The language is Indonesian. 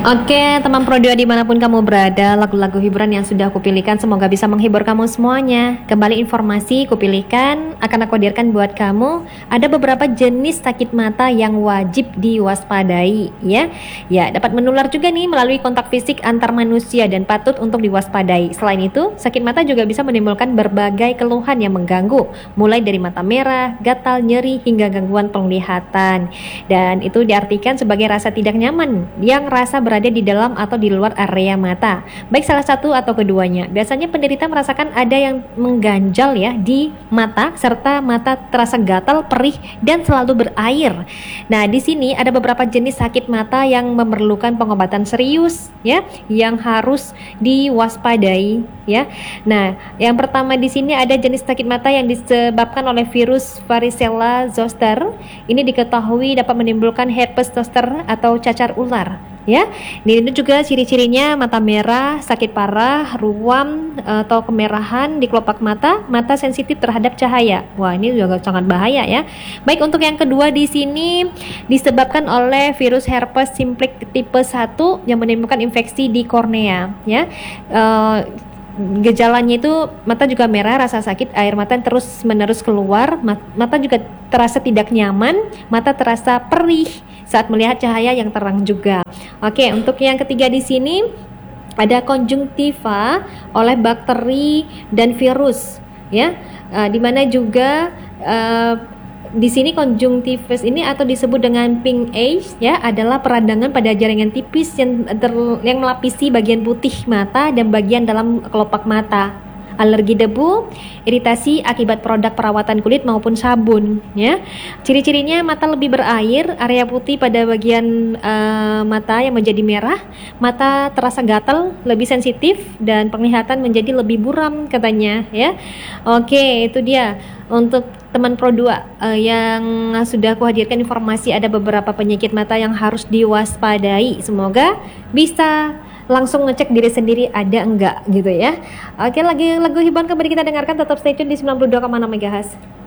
Oke, teman Pro 2 dimanapun kamu berada, lagu-lagu hiburan yang sudah aku pilihkan semoga bisa menghibur kamu semuanya. Kembali informasi kupilihkan akan aku hadirkan buat kamu. Ada beberapa jenis sakit mata yang wajib diwaspadai, ya. Ya, dapat menular juga nih melalui kontak fisik antar manusia dan patut untuk diwaspadai. Selain itu, sakit mata juga bisa menimbulkan berbagai keluhan yang mengganggu, mulai dari mata merah, gatal, nyeri hingga gangguan penglihatan. Dan itu diartikan sebagai rasa tidak nyaman yang rasa berada di dalam atau di luar area mata, baik salah satu atau keduanya. Biasanya penderita merasakan ada yang mengganjal ya di mata, serta mata terasa gatal, perih dan selalu berair. Nah, di sini ada beberapa jenis sakit mata yang memerlukan pengobatan serius ya, yang harus diwaspadai ya. Nah, yang pertama di sini ada jenis sakit mata yang disebabkan oleh virus varicella zoster. Ini diketahui dapat menimbulkan herpes zoster atau cacar ular. Ya, ini juga ciri-cirinya mata merah, sakit parah, ruam atau kemerahan di kelopak mata, mata sensitif terhadap cahaya. Wah, ini juga sangat bahaya ya. Baik, untuk yang kedua di sini disebabkan oleh virus herpes simplex tipe 1 yang menimbulkan infeksi di kornea ya. Gejalanya itu mata juga merah, rasa sakit, air mata terus menerus keluar, mata juga terasa tidak nyaman, mata terasa perih saat melihat cahaya yang terang juga. Oke, untuk yang ketiga di sini ada konjungtiva oleh bakteri dan virus ya, di mana juga di sini konjungtivis ini atau disebut dengan pink eye ya, adalah peradangan pada jaringan tipis yang melapisi bagian putih mata dan bagian dalam kelopak mata. Alergi debu, iritasi akibat produk perawatan kulit maupun sabun ya. Ciri-cirinya mata lebih berair, area putih pada bagian mata yang menjadi merah, mata terasa gatal, lebih sensitif dan penglihatan menjadi lebih buram katanya ya. Oke, itu dia untuk teman Pro 2 yang sudah aku hadirkan informasi ada beberapa penyakit mata yang harus diwaspadai. Semoga bisa langsung ngecek diri sendiri ada enggak gitu ya. Oke, lagi lagu hiburan kembali kita dengarkan, tetap stay tune di 92,6 MHz.